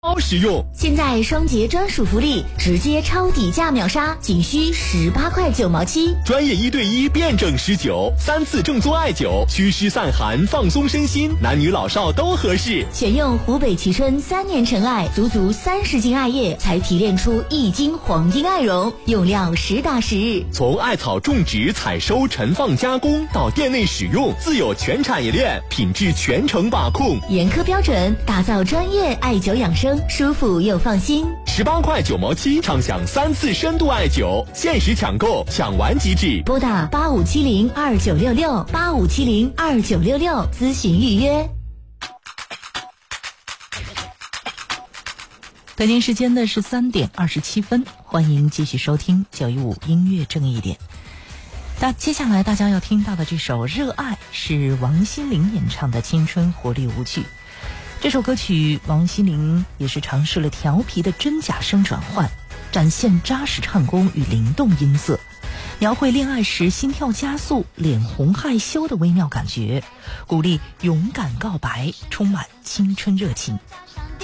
超实用！ 现在双节专属福利，直接超底价秒杀，仅需18块9毛7。 专业1对1辩证施灸，3次正宗艾灸，祛湿散寒，放松身心，男女老少都合适。 选用湖北蕲春3年陈艾，足30斤艾叶才提炼出1斤黄金艾绒，用料实打实。 从艾草种植、采收、陈放、加工到店内使用，自有全产业链，品质全程把控， 严苛标准，打造专业艾灸养生，舒服又放心。 18块9毛7，畅享3次深度艾灸，限时抢购，抢完即止。 拨打85702966，85702966咨询预约。 北京时间的13点27分，欢迎继续收听915音乐正义点。接下来大家要听到的这首《热爱》是王心凌演唱的青春活力舞曲。这首歌曲王心凌也是尝试了调皮的真假声转换，展现扎实唱功与灵动音色，描绘恋爱时心跳加速、脸红害羞的微妙感觉，鼓励勇敢告白，充满青春热情。